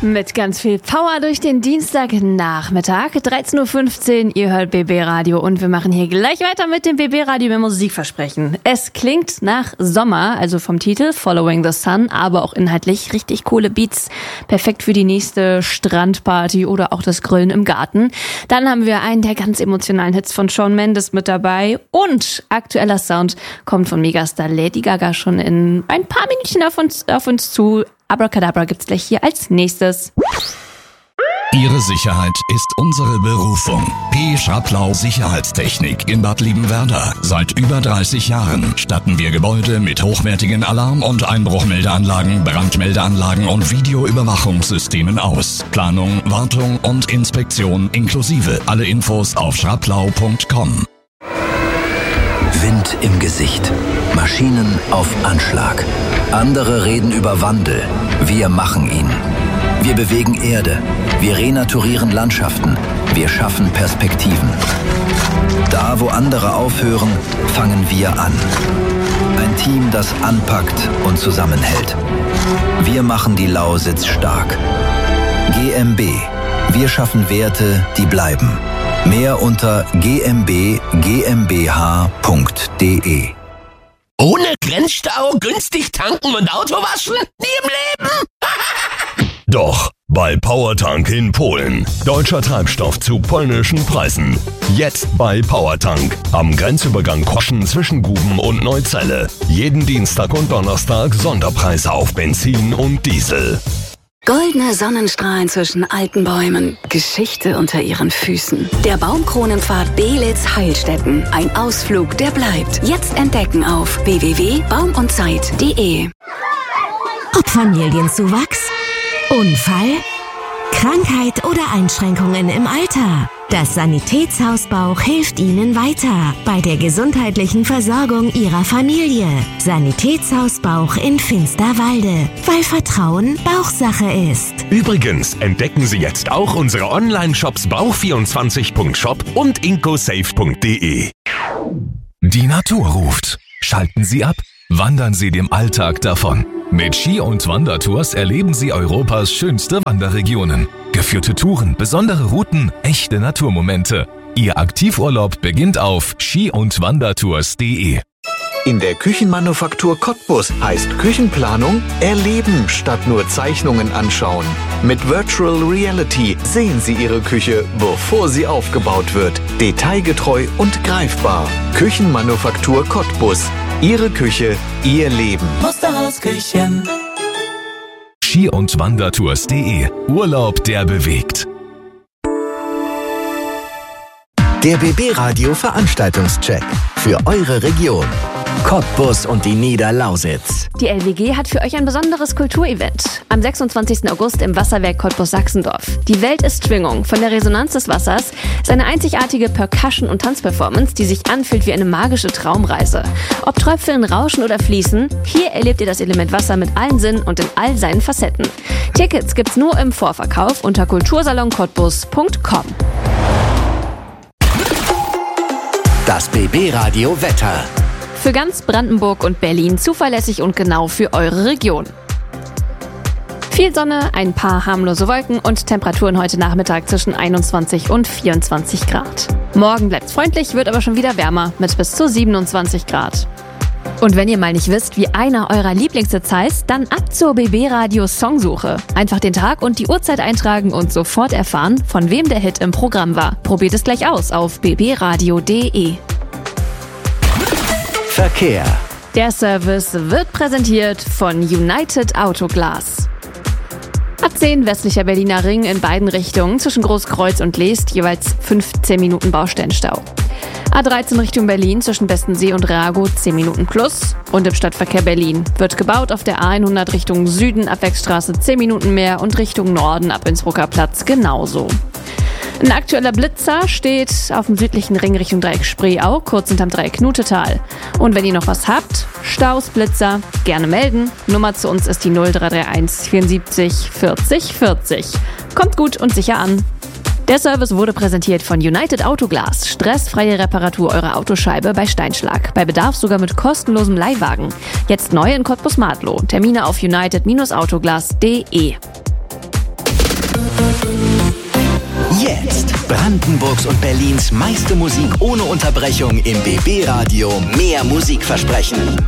Mit ganz viel Power durch den Dienstagnachmittag, 13.15 Uhr, ihr hört BB Radio und wir machen hier gleich weiter mit dem BB Radio mit Musikversprechen. Es klingt nach Sommer, also vom Titel Following the Sun, aber auch inhaltlich richtig coole Beats. Perfekt für die nächste Strandparty oder auch das Grillen im Garten. Dann haben wir einen der ganz emotionalen Hits von Shawn Mendes mit dabei und aktueller Sound kommt von Megastar Lady Gaga schon in ein paar Minütchen auf uns zu. Abracadabra gibt's gleich hier als nächstes. Ihre Sicherheit ist unsere Berufung. P. Schraplau Sicherheitstechnik in Bad Liebenwerda. Seit über 30 Jahren statten wir Gebäude mit hochwertigen Alarm- und Einbruchmeldeanlagen, Brandmeldeanlagen und Videoüberwachungssystemen aus. Planung, Wartung und Inspektion inklusive. Alle Infos auf schraplau.com. Wind im Gesicht. Maschinen auf Anschlag. Andere reden über Wandel. Wir machen ihn. Wir bewegen Erde. Wir renaturieren Landschaften. Wir schaffen Perspektiven. Da, wo andere aufhören, fangen wir an. Ein Team, das anpackt und zusammenhält. Wir machen die Lausitz stark. GmbH. Wir schaffen Werte, die bleiben. Mehr unter gmbh.de. Ohne Grenzstau, günstig tanken und Auto waschen? Nie im Leben! Doch, bei Powertank in Polen. Deutscher Treibstoff zu polnischen Preisen. Jetzt bei Powertank. Am Grenzübergang Koschen zwischen Guben und Neuzelle. Jeden Dienstag und Donnerstag Sonderpreise auf Benzin und Diesel. Goldene Sonnenstrahlen zwischen alten Bäumen, Geschichte unter ihren Füßen. Der Baumkronenpfad Belitz-Heilstätten. Ein Ausflug, der bleibt. Jetzt entdecken auf www.baumundzeit.de. Ob Familienzuwachs, Unfall, Krankheit oder Einschränkungen im Alter. Das Sanitätshaus Bauch hilft Ihnen weiter bei der gesundheitlichen Versorgung Ihrer Familie. Sanitätshaus Bauch in Finsterwalde, weil Vertrauen Bauchsache ist. Übrigens entdecken Sie jetzt auch unsere Online-Shops bauch24.shop und incosafe.de. Die Natur ruft. Schalten Sie ab, wandern Sie dem Alltag davon. Mit Ski- und Wandertours erleben Sie Europas schönste Wanderregionen. Geführte Touren, besondere Routen, echte Naturmomente. Ihr Aktivurlaub beginnt auf ski-und-wandertours.de. In der Küchenmanufaktur Cottbus heißt Küchenplanung erleben statt nur Zeichnungen anschauen. Mit Virtual Reality sehen Sie Ihre Küche, bevor sie aufgebaut wird. Detailgetreu und greifbar. Küchenmanufaktur Cottbus. Ihre Küche, Ihr Leben. Musterhausküchen. ski-und-wandertours.de. Urlaub, der bewegt. Der BB Radio Veranstaltungscheck für eure Region. Cottbus und die Niederlausitz. Die LWG hat für euch ein besonderes Kulturevent. Am 26. August im Wasserwerk Cottbus-Sachsendorf. Die Welt ist Schwingung. Von der Resonanz des Wassers ist eine einzigartige Percussion- und Tanzperformance, die sich anfühlt wie eine magische Traumreise. Ob Tröpfeln, Rauschen oder Fließen, hier erlebt ihr das Element Wasser mit allen Sinnen und in all seinen Facetten. Tickets gibt's nur im Vorverkauf unter kultursaloncottbus.com. Das BB Radio Wetter. Für ganz Brandenburg und Berlin zuverlässig und genau für eure Region. Viel Sonne, ein paar harmlose Wolken und Temperaturen heute Nachmittag zwischen 21 und 24 Grad. Morgen bleibt's freundlich, wird aber schon wieder wärmer mit bis zu 27 Grad. Und wenn ihr mal nicht wisst, wie einer eurer Lieblingshits heißt, dann ab zur BB Radio Songsuche. Einfach den Tag und die Uhrzeit eintragen und sofort erfahren, von wem der Hit im Programm war. Probiert es gleich aus auf bbradio.de. Verkehr. Der Service wird präsentiert von United Autoglas. A10 westlicher Berliner Ring in beiden Richtungen zwischen Großkreuz und Leest jeweils 15 Minuten Baustellenstau. A13 Richtung Berlin zwischen Bestensee und Rago 10 Minuten plus. Und im Stadtverkehr Berlin wird gebaut auf der A100 Richtung Süden ab Wegstraße 10 Minuten mehr und Richtung Norden ab Innsbrucker Platz genauso. Ein aktueller Blitzer steht auf dem südlichen Ring Richtung Dreieck Spreeau, kurz hinterm Dreieck Knutetal. Und wenn ihr noch was habt, Staus, Blitzer, gerne melden. Nummer zu uns ist die 0331 74 40 40. Kommt gut und sicher an. Der Service wurde präsentiert von United Autoglas. Stressfreie Reparatur eurer Autoscheibe bei Steinschlag. Bei Bedarf sogar mit kostenlosem Leihwagen. Jetzt neu in Cottbus-Martlow. Termine auf united-autoglas.de. Jetzt Brandenburgs und Berlins meiste Musik ohne Unterbrechung im BB Radio. Mehr Musikversprechen.